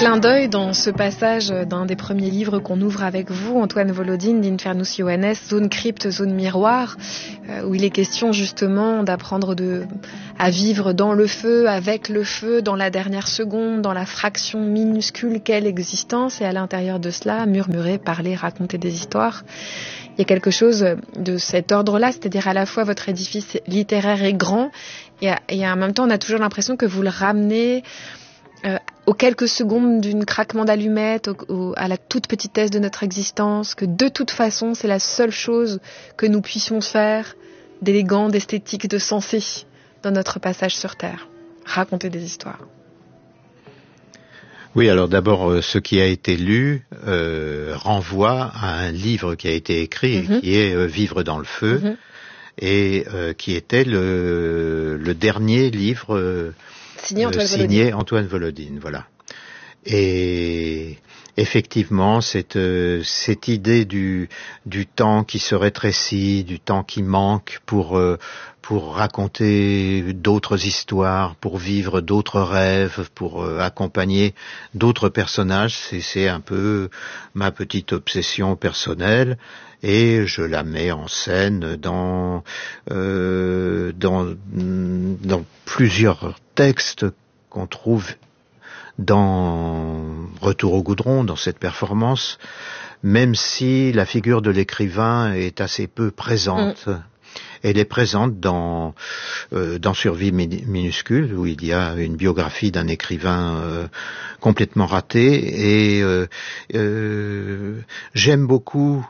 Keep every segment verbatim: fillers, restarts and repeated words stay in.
clin d'œil dans ce passage d'un des premiers livres qu'on ouvre avec vous, Antoine Volodine, d'Infernus Ioannes, Zone crypte, zone miroir, euh, où il est question justement d'apprendre de, à vivre dans le feu, avec le feu, dans la dernière seconde, dans la fraction minuscule qu'est l'existence, et à l'intérieur de cela, murmurer, parler, raconter des histoires. Il y a quelque chose de cet ordre-là, c'est-à-dire à la fois votre édifice littéraire est grand, et, à, et en même temps on a toujours l'impression que vous le ramenez euh, aux quelques secondes d'une craquement d'allumette, au, au, à la toute petitesse de notre existence, que de toute façon c'est la seule chose que nous puissions faire d'élégant, d'esthétique, de sensé dans notre passage sur Terre. Raconter des histoires. Oui, alors d'abord, euh, ce qui a été lu euh, renvoie à un livre qui a été écrit, mm-hmm. qui est euh, Vivre dans le feu, mm-hmm. et euh, qui était le, le dernier livre euh, signé, Antoine, euh, signé Antoine Volodine. Voilà. Et effectivement, cette, euh, cette idée du, du temps qui se rétrécit, du temps qui manque pour, euh, pour raconter d'autres histoires, pour vivre d'autres rêves, pour euh, accompagner d'autres personnages, c'est, c'est un peu ma petite obsession personnelle. Et je la mets en scène dans, euh, dans, dans plusieurs textes qu'on trouve dans Retour au goudron, dans cette performance, même si la figure de l'écrivain est assez peu présente. Mm. Elle est présente dans, euh, dans Survie minuscule, où il y a une biographie d'un écrivain euh, complètement raté. Et euh, euh, j'aime beaucoup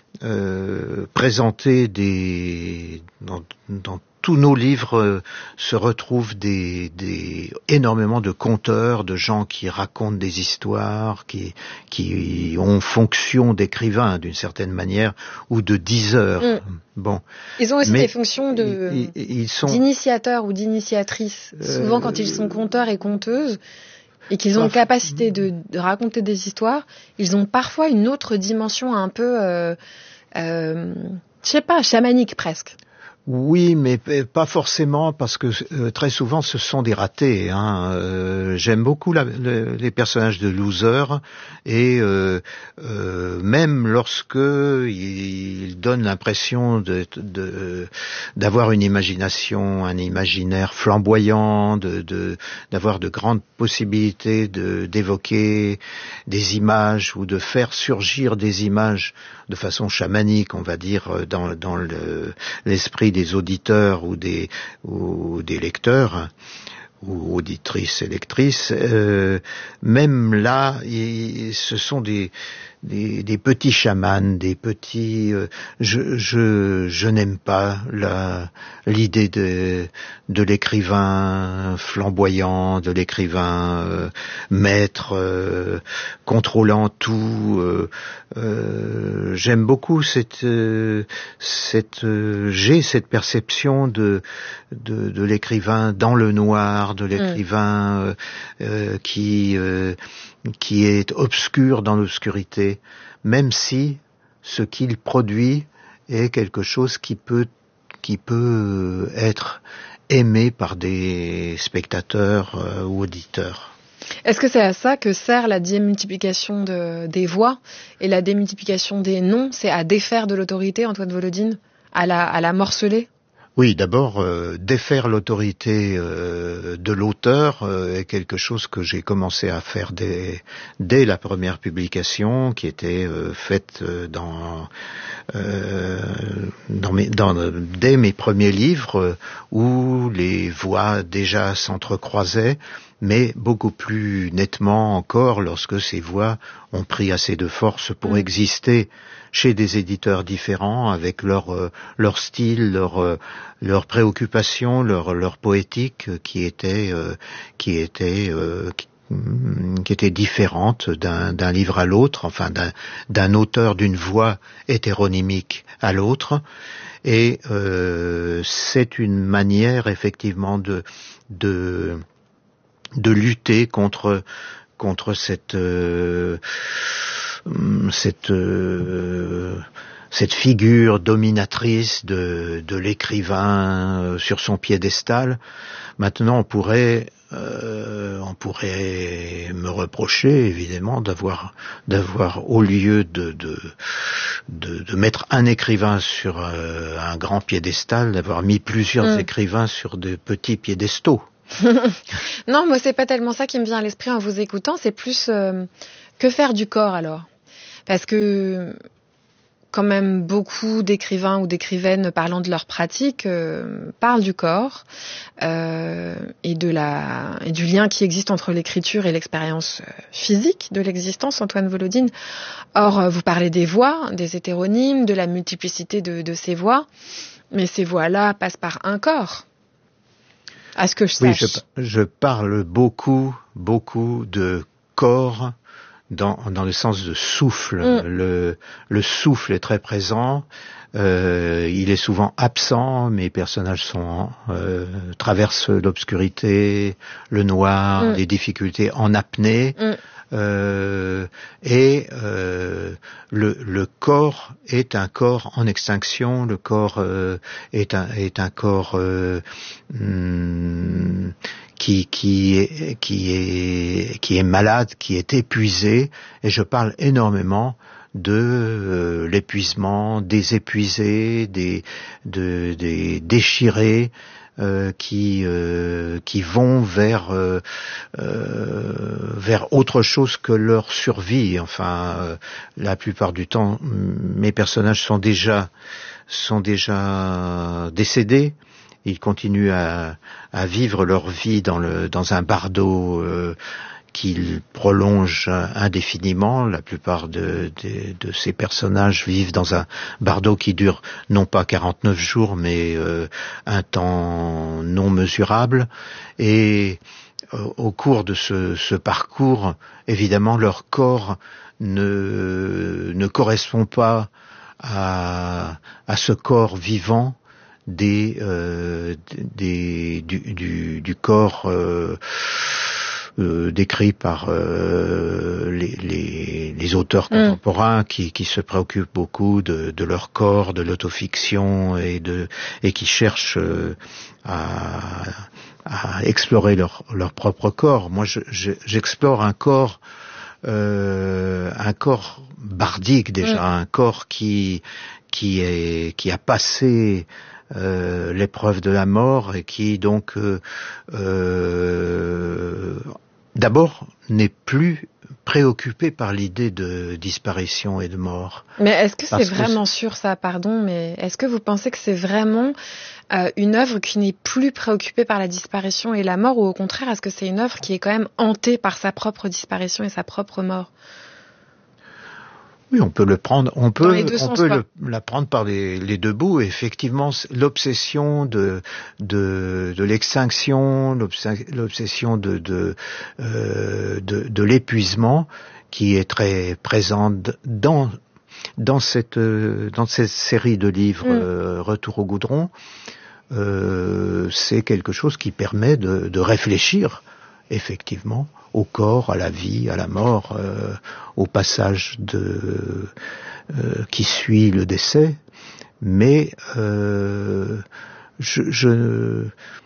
euh, présenter des... Dans, dans tous nos livres euh, se retrouvent des, des, énormément de conteurs, de gens qui racontent des histoires, qui, qui ont fonction d'écrivains d'une certaine manière, ou de diseurs. Mmh. Bon. Ils ont aussi Mais des fonctions de, ils, ils sont, d'initiateurs ou d'initiatrices. Euh, Souvent, quand ils sont conteurs et conteuses, et qu'ils ont la capacité de, de raconter des histoires, ils ont parfois une autre dimension un peu, euh, euh, je sais pas, chamanique presque. Oui, mais pas forcément, parce que euh, très souvent ce sont des ratés. Hein. Euh, j'aime beaucoup la, le, les personnages de losers, et euh, euh, même lorsque ils, ils donnent l'impression de, de, d'avoir une imagination, un imaginaire flamboyant, de, de, d'avoir de grandes possibilités de, d'évoquer des images ou de faire surgir des images de façon chamanique, on va dire, dans, dans le, l'esprit des auditeurs ou des, ou des lecteurs, ou auditrices et lectrices, euh, même là, y, ce sont des, des, des petits chamans, des petits... Euh, je, je, je n'aime pas la, l'idée de, de l'écrivain flamboyant, de l'écrivain euh, maître, euh, contrôlant tout. Euh, euh, j'aime beaucoup cette... Euh, cette euh, j'ai cette perception de, de, de l'écrivain dans le noir, de l'écrivain euh, euh, qui... Euh, qui est obscur dans l'obscurité, même si ce qu'il produit est quelque chose qui peut, qui peut être aimé par des spectateurs euh, ou auditeurs. Est-ce que c'est à ça que sert la démultiplication de, des voix et la démultiplication des noms? C'est à défaire de l'autorité, Antoine Volodine, à la, à la morceler? Oui, d'abord, euh, défaire l'autorité euh, de l'auteur euh, est quelque chose que j'ai commencé à faire dès, dès la première publication, qui était euh, faite euh, dans, euh, dans, mes, dans dès mes premiers livres, euh, où les voix déjà s'entrecroisaient, mais beaucoup plus nettement encore lorsque ces voix ont pris assez de force pour mmh. exister chez des éditeurs différents, avec leur euh, leur style, leur euh, leur préoccupation, leur leur poétique euh, qui était euh, qui était euh, qui, qui était différente d'un d'un livre à l'autre, enfin d'un d'un auteur, d'une voix hétéronymique à l'autre. Et euh, c'est une manière effectivement de de de lutter contre contre cette euh, cette euh, cette figure dominatrice de de l'écrivain sur son piédestal. Maintenant, on pourrait euh, on pourrait me reprocher évidemment d'avoir, d'avoir au lieu de, de, de, de mettre un écrivain sur euh, un grand piédestal, d'avoir mis plusieurs mmh. écrivains sur de petits piédestaux. Non, moi c'est pas tellement ça qui me vient à l'esprit en vous écoutant, c'est plus euh, que faire du corps alors ? Parce que quand même beaucoup d'écrivains ou d'écrivaines parlant de leur pratique euh, parlent du corps euh, et de la et du lien qui existe entre l'écriture et l'expérience physique de l'existence, Antoine Volodine. Or, vous parlez des voix, des hétéronymes, de la multiplicité de, de ces voix, mais ces voix-là passent par un corps. À ce que je sache. Oui, je, je parle beaucoup, beaucoup de corps dans, dans le sens de souffle. Mm. Le, le souffle est très présent. Euh, il est souvent absent. Mes personnages sont euh, traversent l'obscurité, le noir, mm. les difficultés en apnée. Mm. Euh, et euh, le, le corps est un corps en extinction. Le corps euh, est un est un corps euh, hum, qui qui est qui est qui est malade, qui est épuisé. Et je parle énormément de euh, l'épuisement, des épuisés, des de, des déchirés. Euh, qui euh, qui vont vers euh, euh, vers autre chose que leur survie. Enfin, euh, la plupart du temps, mes personnages sont déjà sont déjà décédés. Ils continuent à à vivre leur vie dans le dans un bardeau euh, qu'ils prolongent indéfiniment. La plupart de, de, de ces personnages vivent dans un bardeau qui dure non pas quarante-neuf jours, mais euh, un temps non mesurable. Et euh, au cours de ce, ce parcours, évidemment, leur corps ne, ne correspond pas à, à ce corps vivant des, euh, des, du, du, du corps euh, Euh, décrit par euh, les, les, les auteurs contemporains mmh. qui, qui se préoccupent beaucoup de, de leur corps, de l'autofiction et de et qui cherchent euh, à, à explorer leur, leur propre corps. Moi, je, je, j'explore un corps, euh, un corps bardique déjà, mmh. un corps qui qui est qui a passé Euh, l'épreuve de la mort et qui donc euh, euh, d'abord n'est plus préoccupé par l'idée de disparition et de mort. Mais est-ce que Parce c'est vraiment que... sûr ça, pardon, mais est-ce que vous pensez que c'est vraiment euh, une œuvre qui n'est plus préoccupée par la disparition et la mort, ou au contraire, est-ce que c'est une œuvre qui est quand même hantée par sa propre disparition et sa propre mort ? Oui, on peut le prendre, on peut, on sens, peut le, la prendre par les, les deux bouts. Effectivement, l'obsession de de, de l'extinction, l'obsession de de, euh, de de l'épuisement, qui est très présente dans dans cette dans cette série de livres mm. euh, Retour au goudron. Euh, c'est quelque chose qui permet de, de réfléchir effectivement au corps, à la vie, à la mort, euh, au passage de euh, qui suit le décès, mais euh, je, je,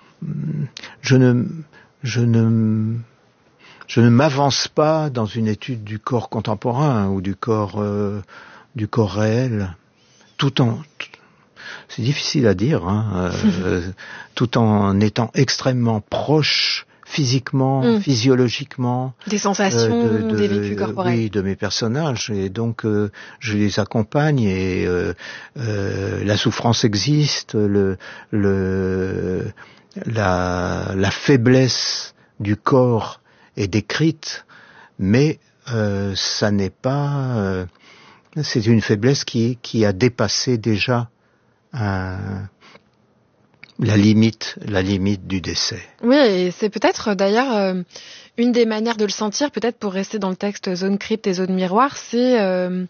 je ne je ne je ne m'avance pas dans une étude du corps contemporain ou du corps euh, du corps réel, tout en tout, c'est difficile à dire, hein, euh, tout en étant extrêmement proche physiquement, mmh. physiologiquement, des sensations, euh, de, de, des vécus corporels, oui, de mes personnages, et donc euh, je les accompagne et euh, euh, la souffrance existe, le, le, la, la faiblesse du corps est décrite, mais euh, ça n'est pas, euh, c'est une faiblesse qui qui a dépassé déjà un la limite, la limite du décès. Oui, et c'est peut-être d'ailleurs euh, une des manières de le sentir, peut-être pour rester dans le texte zone crypte et zone miroir, c'est euh,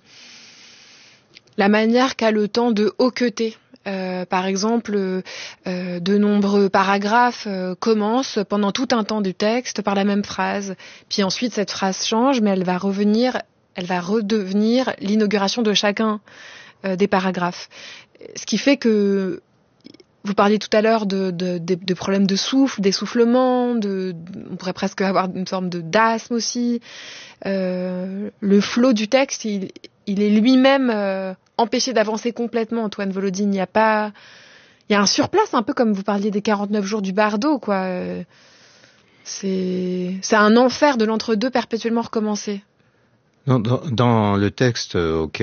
la manière qu'a le temps de hoqueter. Euh, par exemple, euh, de nombreux paragraphes euh, commencent pendant tout un temps du texte par la même phrase, puis ensuite cette phrase change, mais elle va revenir, elle va redevenir l'inauguration de chacun euh, des paragraphes. Ce qui fait que vous parliez tout à l'heure de, de, de, de problèmes de souffle, d'essoufflement, de, on pourrait presque avoir une forme de d'asthme aussi. Euh, le flot du texte, il, il est lui-même euh, empêché d'avancer complètement, Antoine Volodine. Il y a pas, il y a un surplace, un peu comme vous parliez des quarante-neuf jours du Bardo, quoi. Euh, c'est, c'est un enfer de l'entre-deux perpétuellement recommencé. Dans, dans, dans le texte auquel